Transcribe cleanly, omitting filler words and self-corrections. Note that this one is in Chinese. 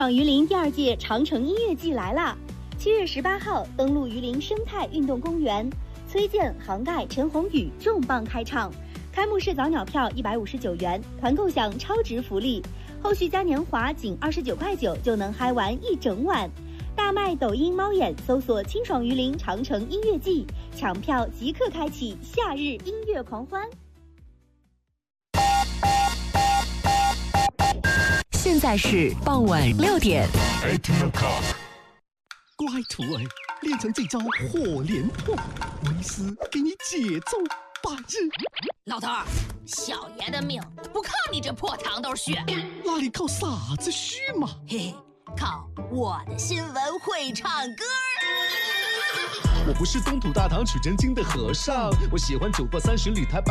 榆林第2届长城音乐季来啦！7月18号登陆榆林生态运动公园，崔健、杭盖、陈鸿宇重磅开唱。开幕式早鸟票159元，团购享超值福利，后续嘉年华仅29.9块就能嗨玩一整晚。大麦抖音猫眼搜索清爽榆林长城音乐季，抢票即刻开启夏日音乐狂欢。 现在是傍晚6点。 乖徒儿，练成这招火连破，为师给你节奏8日。 老头儿，小爷的命不靠你这破糖豆血， 哪里靠傻子虚嘛？ 嘿嘿，靠我的新闻会唱歌。 我不是东土大唐取真经的和尚，我喜欢9过30里台